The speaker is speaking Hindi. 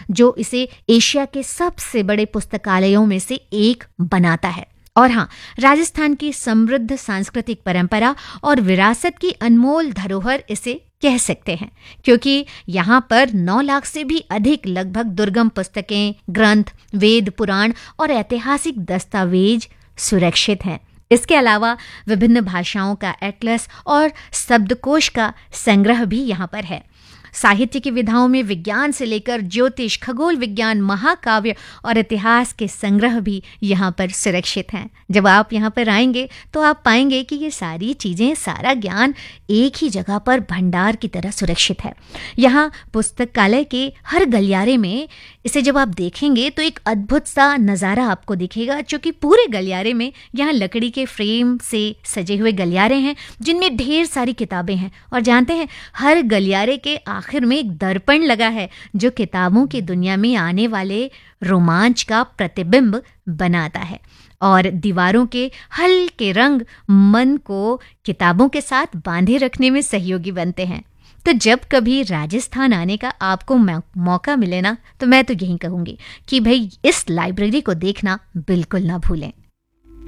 जो इसे एशिया के सबसे बड़े पुस्तकालयों में से एक बनाता है। और हाँ, राजस्थान की समृद्ध सांस्कृतिक परंपरा और विरासत की अनमोल धरोहर इसे कह सकते हैं, क्योंकि यहाँ पर 9 लाख से भी अधिक लगभग दुर्गम पुस्तकें, ग्रंथ, वेद, पुराण और ऐतिहासिक दस्तावेज सुरक्षित हैं। इसके अलावा विभिन्न भाषाओं का एटलस और शब्दकोश का संग्रह भी यहाँ पर है। साहित्य की विधाओं में विज्ञान से लेकर ज्योतिष, खगोल विज्ञान, महाकाव्य और इतिहास के संग्रह भी यहाँ पर सुरक्षित हैं। जब आप यहाँ पर आएंगे तो आप पाएंगे कि ये सारी चीज़ें, सारा ज्ञान एक ही जगह पर भंडार की तरह सुरक्षित है। यहाँ पुस्तकालय के हर गलियारे में इसे जब आप देखेंगे तो एक अद्भुत सा नज़ारा आपको दिखेगा, क्योंकि पूरे गलियारे में यहाँ लकड़ी के फ्रेम से सजे हुए गलियारे हैं जिनमें ढेर सारी किताबें हैं। और जानते हैं, हर गलियारे के आखिर में एक दर्पण लगा है जो किताबों की दुनिया में आने वाले रोमांच का प्रतिबिंब बनाता है। और दीवारों के हल्के रंग मन को किताबों के साथ बांधे रखने में सहयोगी बनते हैं। तो जब कभी राजस्थान आने का आपको मौका मिले ना, तो मैं तो यही कहूँगी कि भाई इस लाइब्रेरी को देखना बिल्कुल ना भूलें।